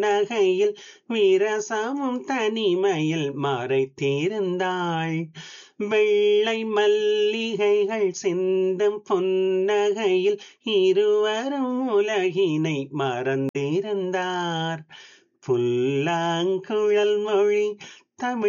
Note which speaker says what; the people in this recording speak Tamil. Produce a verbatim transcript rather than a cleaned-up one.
Speaker 1: நகையில் விரசமும் தனிமையில் மறைத்திருந்தாள். வெள்ளை மல்லிகைகள் சிந்தும் புன்னகையில் இருவரும் உலகினை மறந்திருந்தார். புல்லாங்குழல் மொழி தமிழ்